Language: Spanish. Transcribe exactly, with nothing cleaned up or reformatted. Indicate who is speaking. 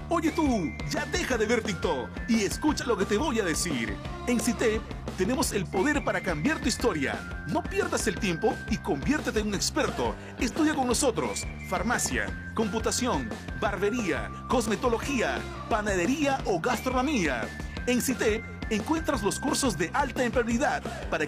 Speaker 1: Oye tú, ya deja de ver TikTok y escucha lo que te voy a decir. En CITEP tenemos el poder para cambiar tu historia. No pierdas el tiempo y conviértete en un experto. Estudia con nosotros farmacia, computación, barbería, cosmetología, panadería o gastronomía. En CITEP encuentras los cursos de alta empleabilidad para